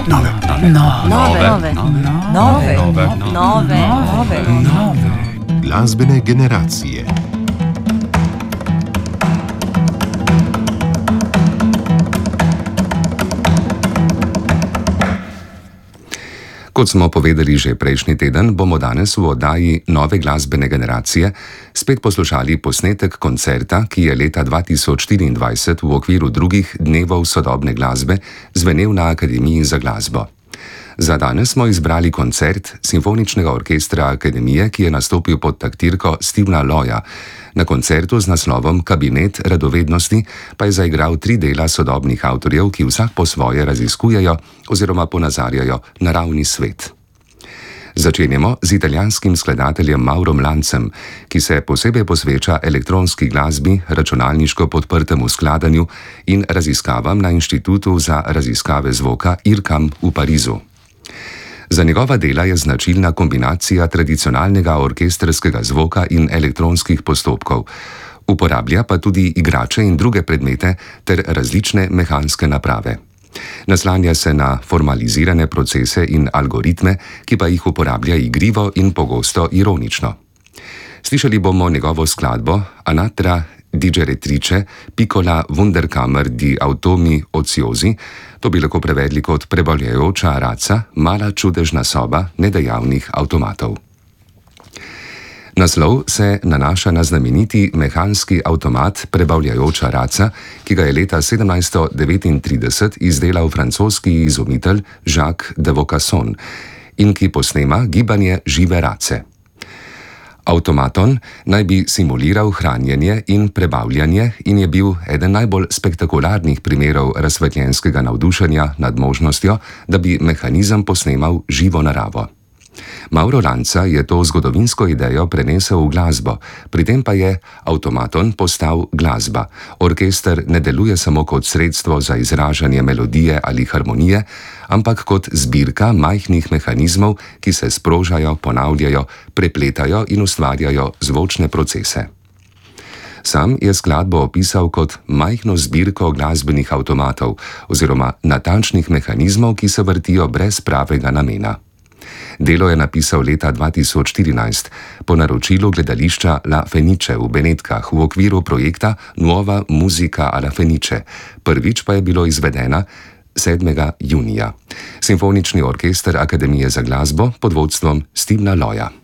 Nove. Glasbene generacije. Kot smo povedali že prejšnji teden, bomo danes v oddaji Nove glasbene generacije spet poslušali posnetek koncerta, ki je leta 2024 v okviru drugih dnevov sodobne glasbe zvenel na Akademiji za glasbo. Za danes smo izbrali koncert Simfoničnega orkestra Akademije, ki je nastopil pod taktirko Stevena Loya. Na koncertu z naslovom Kabinet radovednosti pa je zaigral 3 dela sodobnih avtorjev, ki vsak po svoje raziskujejo oziroma ponazarjajo naravni svet. Začenjamo z italijanskim skladateljem Maurom Lancem, ki se posebej posveča elektronski glasbi, računalniško podprtemu skladanju in raziskavam na Inštitutu za raziskave zvoka IRCAM v Parizu. Za njegova dela je značilna kombinacija tradicionalnega orkestrskega zvoka in elektronskih postopkov. Uporablja pa tudi igrače in druge predmete ter različne mehanske naprave. Naslanja se na formalizirane procese in algoritme, ki pa jih uporablja igrivo in pogosto ironično. Slišali bomo njegovo skladbo Anatra Digeretrice Piccola Wunderkammer di Automi Ociosi, to bi lahko prevedli kot prebavljajoča raca, mala čudežna soba nedejavnih avtomatov. Naslov se nanaša na znameniti mehanski avtomat prebavljajoča raca, ki ga je leta 1739 izdelal francoski izumitelj Jacques de Vaucanson in ki posnema gibanje žive race. Avtomaton naj bi simuliral hranjenje in prebavljanje in je bil eden najbolj spektakularnih primerov razsvetljenskega navdušenja nad možnostjo, da bi mehanizem posnemal živo naravo. Mauro Lanza je to zgodovinsko idejo prenesel v glasbo, pri tem pa je avtomaton postal glasba. Orkester ne deluje samo kot sredstvo za izražanje melodije ali harmonije, ampak kot zbirka majhnih mehanizmov, ki se sprožajo, ponavljajo, prepletajo in ustvarjajo zvočne procese. Sam je skladbo opisal kot majhno zbirko glasbenih avtomatov oziroma natančnih mehanizmov, ki se vrtijo brez pravega namena. Delo je napisal leta 2014 po naročilu gledališča La Fenice v Benetkah v okviru projekta Nuova Musica alla Fenice, prvič pa je bilo izvedena 7. junija. Simfonični orkester Akademije za glasbo pod vodstvom Stevena Loya.